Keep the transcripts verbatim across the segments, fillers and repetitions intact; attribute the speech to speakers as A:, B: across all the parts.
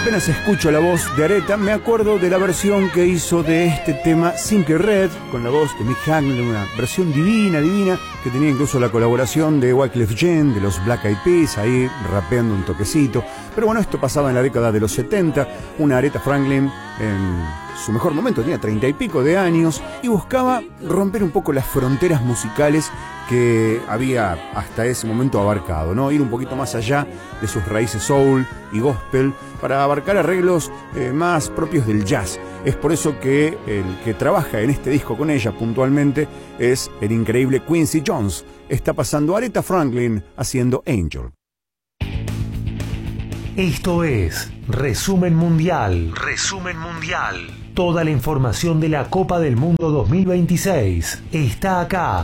A: Apenas escucho la voz de Aretha, me acuerdo de la versión que hizo de este tema Simply Red, con la voz de Mick Jagger, una versión divina, divina, que tenía incluso la colaboración de Wyclef Jean, de los Black Eyed Peas, ahí rapeando un toquecito. Pero bueno, esto pasaba en la década de los setenta, una Aretha Franklin en su mejor momento, tenía treinta y pico de años, y buscaba romper un poco las fronteras musicales que había hasta ese momento abarcado, ¿no? Ir un poquito más allá de sus raíces soul y gospel para abarcar arreglos eh, más propios del jazz. Es por eso que el que trabaja en este disco con ella puntualmente es el increíble Quincy Jones. Está pasando Aretha Franklin haciendo Angel.
B: Esto es Resumen Mundial. Resumen Mundial. Toda la información de la Copa del Mundo dos mil veintiséis está acá.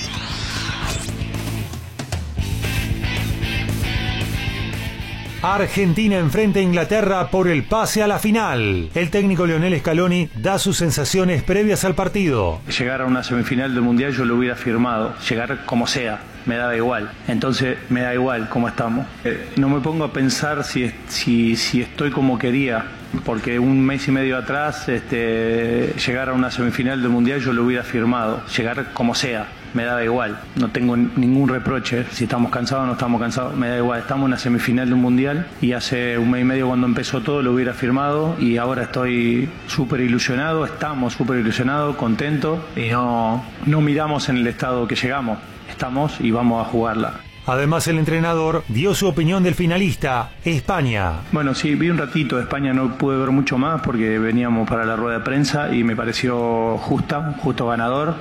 B: Argentina enfrenta a Inglaterra por el pase a la final. El técnico Lionel Scaloni da sus sensaciones previas al partido.
C: Llegar a una semifinal del Mundial yo lo hubiera firmado, llegar como sea, me daba igual. Entonces me da igual cómo estamos. Eh, no me pongo a pensar si, si, si estoy como quería, porque un mes y medio atrás este, llegar a una semifinal del Mundial yo lo hubiera firmado, llegar como sea. Me daba igual, no tengo ningún reproche, si estamos cansados o no estamos cansados, me da igual, estamos en una semifinal de un mundial y hace un mes y medio cuando empezó todo lo hubiera firmado y ahora estoy súper ilusionado, estamos súper ilusionados, contentos y no, no miramos en el estado que llegamos, estamos y vamos a jugarla.
B: Además, el entrenador dio su opinión del finalista, España.
C: Bueno, sí, vi un ratito de España, no pude ver mucho más porque veníamos para la rueda de prensa y me pareció justa, justo ganador.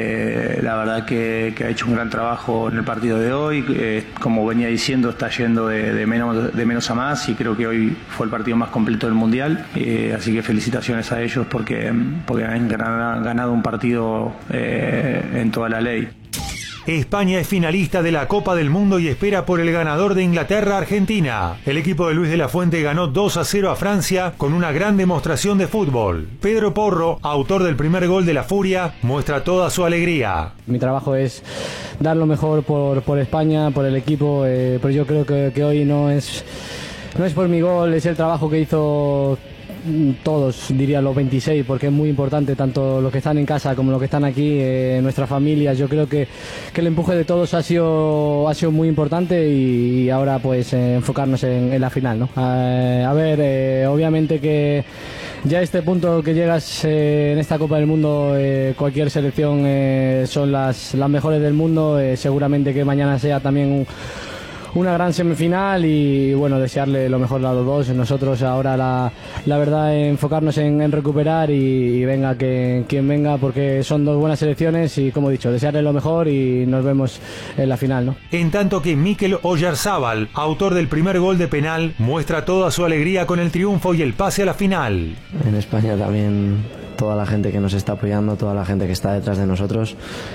C: Eh, la verdad que, que ha hecho un gran trabajo en el partido de hoy. Eh, como venía diciendo, está yendo de, de, menos, de menos a más y creo que hoy fue el partido más completo del Mundial. Eh, así que felicitaciones a ellos porque, porque han ganado un partido eh, en toda la ley.
B: España es finalista de la Copa del Mundo y espera por el ganador de Inglaterra-Argentina. El equipo de Luis de la Fuente ganó dos a cero a Francia con una gran demostración de fútbol. Pedro Porro, autor del primer gol de la Furia, muestra toda su alegría.
D: Mi trabajo es dar lo mejor por, por España, por el equipo, eh, pero yo creo que, que hoy no es, no es por mi gol, es el trabajo que hizo todos, diría los veintiséis, porque es muy importante tanto los que están en casa como los que están aquí, eh, nuestras familias. Yo creo que, que el empuje de todos ha sido, ha sido muy importante y, y ahora pues eh, enfocarnos en, en la final, ¿no? Eh, a ver, eh, obviamente que ya a este punto que llegas eh, en esta Copa del Mundo, eh, cualquier selección eh, son las, las mejores del mundo, eh, seguramente que mañana sea también un una gran semifinal y bueno, desearle lo mejor a los dos. Nosotros ahora la, la verdad enfocarnos en, en recuperar y, y venga que, quien venga, porque son dos buenas selecciones y como he dicho, desearle lo mejor y nos vemos en la final, ¿no?
B: En tanto que Mikel Oyarzábal, autor del primer gol de penal, muestra toda su alegría con el triunfo y el pase a la final.
E: En España también toda la gente que nos está apoyando, toda la gente que está detrás de nosotros,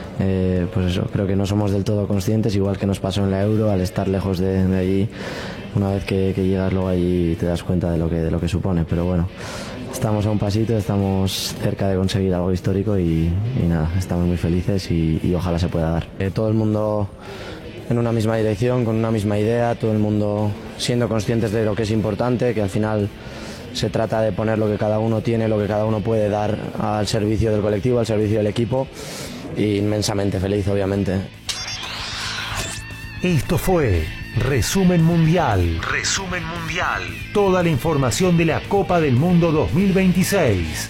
E: eh, pues eso, creo que no somos del todo conscientes, igual que nos pasó en la Euro, al estar lejos de, de allí, una vez que, que llegas luego allí te das cuenta de lo que, de lo que supone, pero bueno, estamos a un pasito, estamos cerca de conseguir algo histórico y, y nada, estamos muy felices y, y ojalá se pueda dar. Eh, todo el mundo en una misma dirección, con una misma idea, todo el mundo siendo conscientes de lo que es importante, que al final se trata de poner lo que cada uno tiene, lo que cada uno puede dar al servicio del colectivo, al servicio del equipo, y inmensamente feliz, obviamente.
B: Esto fue Resumen Mundial. Resumen Mundial. Toda la información de la Copa del Mundo dos mil veintiséis.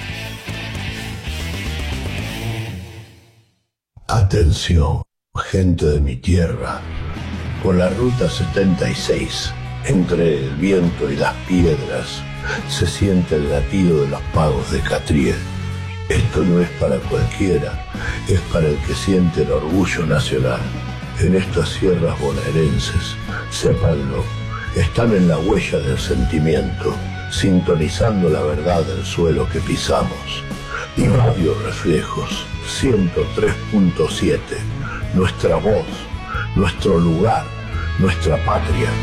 F: Atención, gente de mi tierra. Por la ruta setenta y seis, entre el viento y las piedras, se siente el latido de los pagos de Catriel. Esto no es para cualquiera, es para el que siente el orgullo nacional. En estas sierras bonaerenses, sépanlo, están en la huella del sentimiento, sintonizando la verdad del suelo que pisamos. Y Radio Reflejos, ciento tres punto siete, nuestra voz, nuestro lugar, nuestra patria.